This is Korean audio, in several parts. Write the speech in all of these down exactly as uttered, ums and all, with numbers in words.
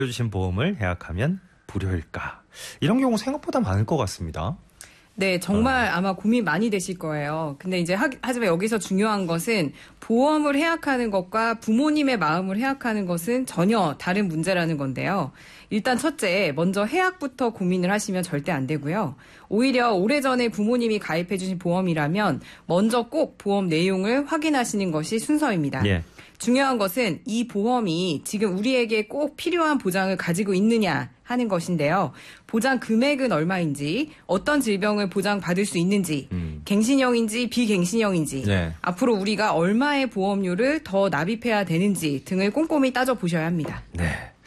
주신 보험을 해약하면 불효일까? 이런 경우 생각보다 많을 것 같습니다. 네, 정말 어. 아마 고민 많이 되실 거예요. 근데 이제 하, 하지만 여기서 중요한 것은 보험을 해약하는 것과 부모님의 마음을 해약하는 것은 전혀 다른 문제라는 건데요. 일단 첫째, 먼저 해약부터 고민을 하시면 절대 안 되고요. 오히려 오래전에 부모님이 가입해 주신 보험이라면 먼저 꼭 보험 내용을 확인하시는 것이 순서입니다. 예. 중요한 것은 이 보험이 지금 우리에게 꼭 필요한 보장을 가지고 있느냐 하는 것인데요. 보장 금액은 얼마인지, 어떤 질병을 보장받을 수 있는지, 음. 갱신형인지 비갱신형인지, 네. 앞으로 우리가 얼마의 보험료를 더 납입해야 되는지 등을 꼼꼼히 따져보셔야 합니다. 네.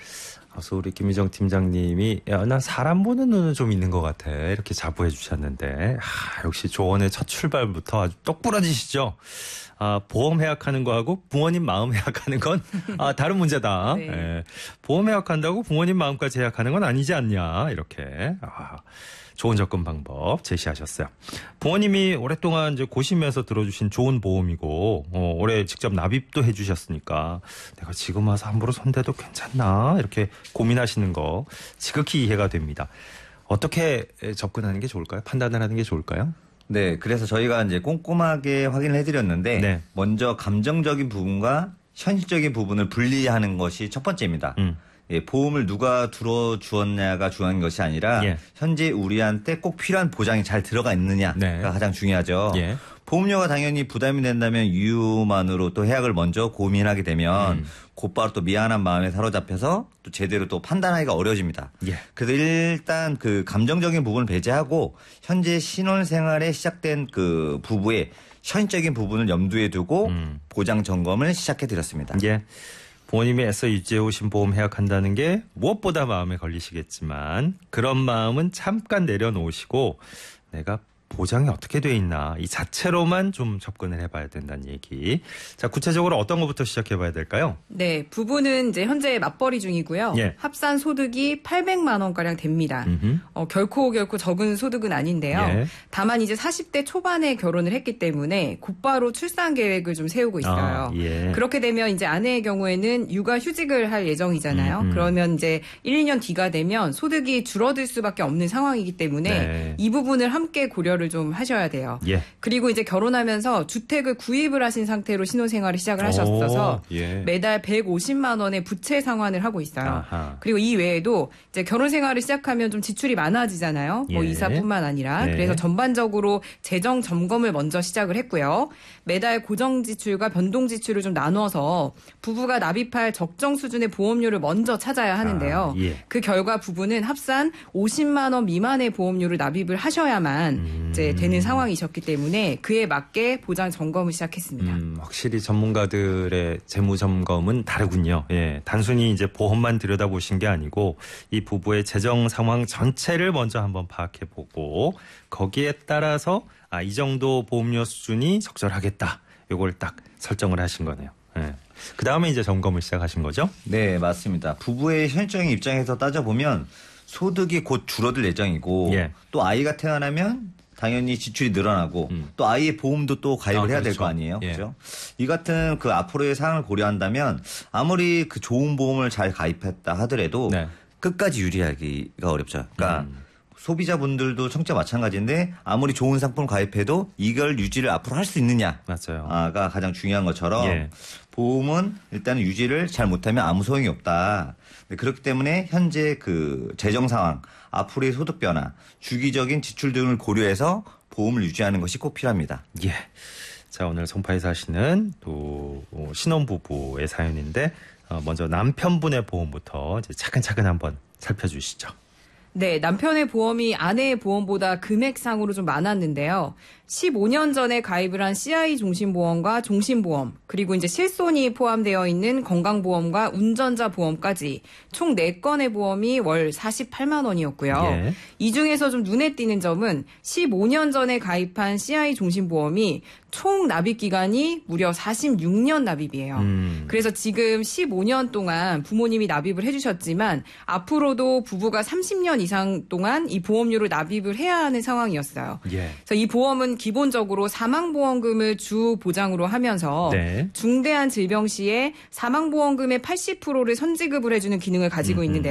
그래서 우리 김희정 팀장님이 야, 난 사람 보는 눈은 좀 있는 것 같아. 이렇게 자부해 주셨는데 아, 역시 조언의 첫 출발부터 아주 똑부러지시죠. 아, 보험 해약하는 거하고 부모님 마음 해약하는 건 아, 다른 문제다. 네. 예, 보험 해약한다고 부모님 마음까지 해약하는 건 아니지 않냐. 이렇게 아, 좋은 접근 방법 제시하셨어요. 부모님이 오랫동안 이제 고심해서 들어주신 좋은 보험이고 어, 올해 직접 납입도 해주셨으니까 내가 지금 와서 함부로 손대도 괜찮나 이렇게 고민하시는 거 지극히 이해가 됩니다. 어떻게 접근하는 게 좋을까요? 판단을 하는 게 좋을까요? 네, 그래서 저희가 이제 꼼꼼하게 확인을 해드렸는데 네. 먼저 감정적인 부분과 현실적인 부분을 분리하는 것이 첫 번째입니다. 음. 예, 보험을 누가 들어주었냐가 중요한 것이 아니라 예. 현재 우리한테 꼭 필요한 보장이 잘 들어가 있느냐가 네. 가장 중요하죠. 예. 보험료가 당연히 부담이 된다면 이유만으로 또 해약을 먼저 고민하게 되면 음. 곧바로 또 미안한 마음에 사로잡혀서 또 제대로 또 판단하기가 어려워집니다. 예. 그래서 일단 그 감정적인 부분을 배제하고 현재 신혼생활에 시작된 그 부부의 현실적인 부분을 염두에 두고 음. 보장 점검을 시작해 드렸습니다. 예. 부모님이 애써 유지해 오신 보험 해약한다는 게 무엇보다 마음에 걸리시겠지만 그런 마음은 잠깐 내려놓으시고 내가 보장이 어떻게 돼 있나 이 자체로만 좀 접근을 해봐야 된다는 얘기. 자, 구체적으로 어떤 것부터 시작해봐야 될까요? 네, 부부는 이제 현재 맞벌이 중이고요. 예. 합산 소득이 팔백만 원가량 됩니다. 어, 결코 결코 적은 소득은 아닌데요. 예. 다만 이제 사십 대 초반에 결혼을 했기 때문에 곧바로 출산 계획을 좀 세우고 있어요. 아, 예. 그렇게 되면 이제 아내의 경우에는 육아 휴직을 할 예정이잖아요. 음흠. 그러면 이제 일, 이 년 뒤가 되면 소득이 줄어들 수밖에 없는 상황이기 때문에 네. 이 부분을 함께 고려를 좀 하셔야 돼요. 예. 그리고 이제 결혼하면서 주택을 구입을 하신 상태로 신혼생활을 시작을 하셨어서 오, 예. 매달 백오십만 원의 부채 상환을 하고 있어요. 아하. 그리고 이 외에도 이제 결혼 생활을 시작하면 좀 지출이 많아지잖아요. 예. 뭐 이사뿐만 아니라. 네. 그래서 전반적으로 재정 점검을 먼저 시작을 했고요. 매달 고정 지출과 변동 지출을 좀 나눠서 부부가 납입할 적정 수준의 보험료를 먼저 찾아야 하는데요. 아, 예. 그 결과 부부는 합산 오십만 원 미만의 보험료를 납입을 하셔야만 음. 이제 되는 상황이셨기 때문에 그에 맞게 보장 점검을 시작했습니다. 음, 확실히 전문가들의 재무 점검은 다르군요. 예, 단순히 이제 보험만 들여다보신 게 아니고 이 부부의 재정 상황 전체를 먼저 한번 파악해보고 거기에 따라서 아, 이 정도 보험료 수준이 적절하겠다. 요걸 딱 설정을 하신 거네요. 예. 그 다음에 이제 점검을 시작하신 거죠? 네, 맞습니다. 부부의 현실적인 입장에서 따져보면 소득이 곧 줄어들 예정이고 예. 또 아이가 태어나면 당연히 지출이 늘어나고 음. 또 아이의 보험도 또 가입을 아, 해야 그렇죠. 될 거 아니에요. 예. 그렇죠? 이 같은 그 앞으로의 상황을 고려한다면 아무리 그 좋은 보험을 잘 가입했다 하더라도 네. 끝까지 유지하기가 어렵죠. 그러니까 음. 소비자분들도 청취자 마찬가지인데 아무리 좋은 상품 가입해도 이걸 유지를 앞으로 할 수 있느냐가 맞아요. 가장 중요한 것처럼 예. 보험은 일단 유지를 잘 못하면 아무 소용이 없다. 그렇기 때문에 현재 그 재정 상황, 앞으로의 소득 변화, 주기적인 지출 등을 고려해서 보험을 유지하는 것이 꼭 필요합니다. 예. 자, 오늘 송파에 사시는 또 신혼부부의 사연인데 먼저 남편분의 보험부터 이제 차근차근 한번 살펴주시죠. 네, 남편의 보험이 아내의 보험보다 금액상으로 좀 많았는데요. 십오 년 전에 가입을 한 씨아이 종신보험과 종신보험, 그리고 이제 실손이 포함되어 있는 건강보험과 운전자 보험까지 총 네 건의 보험이 월 사십팔만 원이었고요. 예. 이 중에서 좀 눈에 띄는 점은 십오 년 전에 가입한 씨아이 종신보험이 총 납입 기간이 무려 사십육 년 납입이에요. 음. 그래서 지금 십오 년 동안 부모님이 납입을 해주셨지만 앞으로도 부부가 삼십 년 이상 동안 이 보험료를 납입을 해야 하는 상황이었어요. 예. 그래서 이 보험은 기본적으로 사망보험금을 주 보장으로 하면서 네. 중대한 질병 시에 사망보험금의 팔십 퍼센트를 선지급을 해주는 기능을 가지고 음. 있는데